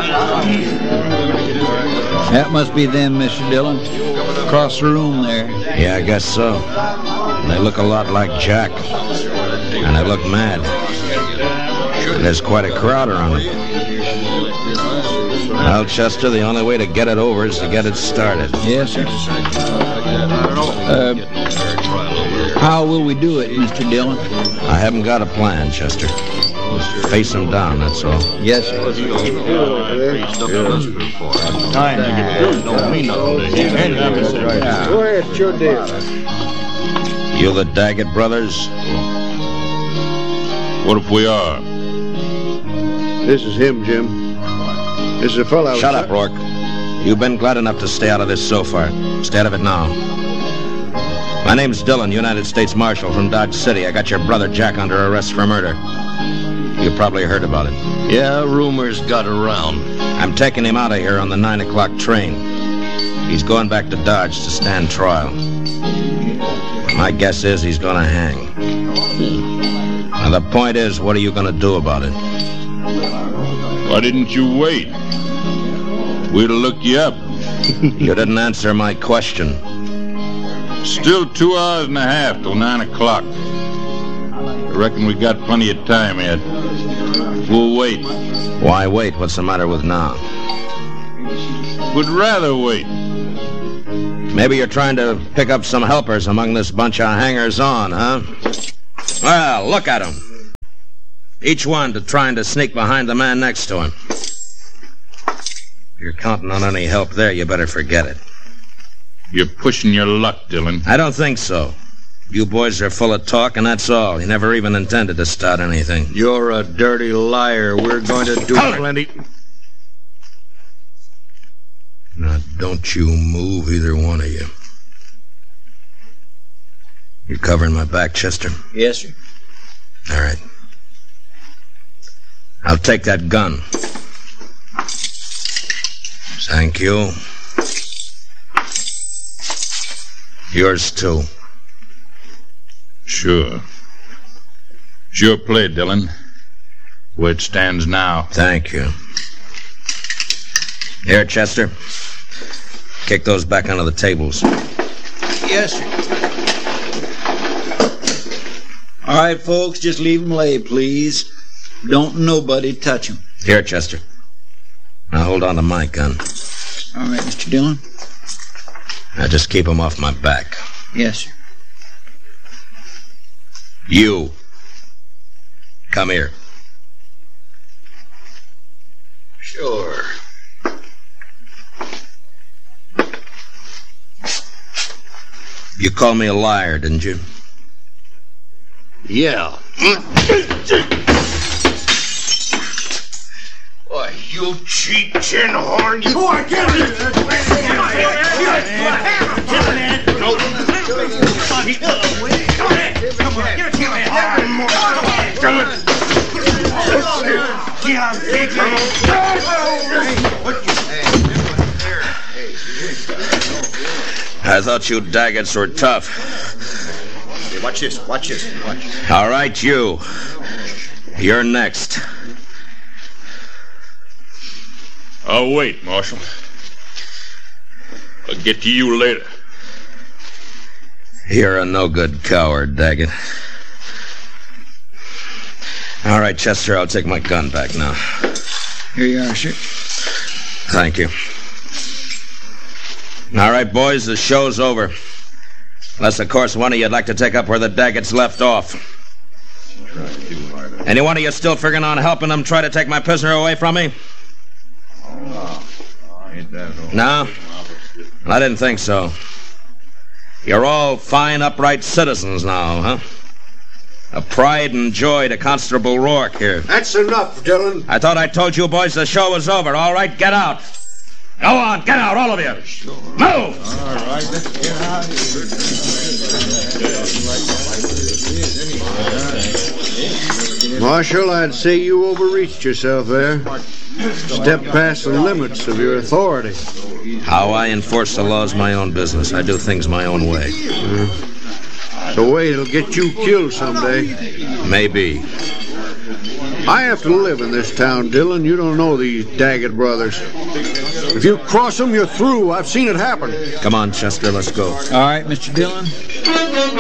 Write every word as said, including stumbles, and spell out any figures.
That must be them, Mister Dillon. Across the room there. Yeah, I guess so. They look a lot like Jack. And they look mad. There's quite a crowd around them. Well, Chester, the only way to get it over is to get it started. Yes, sir. Uh, how will we do it, Mister Dillon? I haven't got a plan, Chester. Face him down, that's all. Yes, sir. Go ahead, it's your deal. You the Daggett brothers? What if we are? This is him, Jim. This is a fellow. Shut up, Rourke. You've been glad enough to stay out of this so far. Stay out of it now. My name's Dillon, United States Marshal from Dodge City. I got your brother Jack under arrest for murder. You probably heard about it. Yeah, rumors got around. I'm taking him out of here on the nine o'clock train. He's going back to Dodge to stand trial. My guess is he's going to hang. Now, the point is, what are you going to do about it? Why didn't you wait? We'd have looked you up. You didn't answer my question. Still two hours and a half till nine o'clock. I reckon we got plenty of time yet. We'll wait. Why wait? What's the matter with now? Would rather wait. Maybe you're trying to pick up some helpers among this bunch of hangers-on, huh? Well, look at them. Each one to trying to sneak behind the man next to him. If you're counting on any help there, you better forget it. You're pushing your luck, Dillon. I don't think so. You boys are full of talk, and that's all. You never even intended to start anything. You're a dirty liar. We're going to do plenty. Now, don't you move, either one of you. You're covering my back, Chester? Yes, sir. All right. I'll take that gun. Thank you. Yours, too. Sure. Sure play, Dillon. Where it stands now. Thank you. Here, Chester. Kick those back onto the tables. Yes, sir. All right, folks, just leave them lay, please. Don't nobody touch them. Here, Chester. Now hold on to my gun. All right, Mister Dillon. Now just keep them off my back. Yes, sir. You. Come here. Sure. You called me a liar, didn't you? Yeah. Why, you cheap tin horn! You are getting it! I thought you Daggets were tough. Hey, watch this, watch this, watch. All right, you. You're next. I'll wait, Marshal. I'll get to you later. You're a no-good coward, Daggett. All right, Chester, I'll take my gun back now. Here you are, sir. Thank you. All right, boys, the show's over. Unless, of course, one of you'd like to take up where the Daggets left off. Any one of you still figuring on helping them try to take my prisoner away from me? No? I didn't think so. You're all fine, upright citizens now, huh? A pride and joy to Constable Rourke here. That's enough, Dillon. I thought I told you boys the show was over. All right, get out. Go on, get out, all of you. Move! All right, let's get out of here. Marshal, I'd say you overreached yourself there. Stepped past the limits of your authority. How I enforce the law is my own business. I do things my own way. Uh, the way it'll get you killed someday. Maybe. I have to live in this town, Dillon. You don't know these Daggett brothers. If you cross them, you're through. I've seen it happen. Come on, Chester, let's go. All right, Mister Dillon.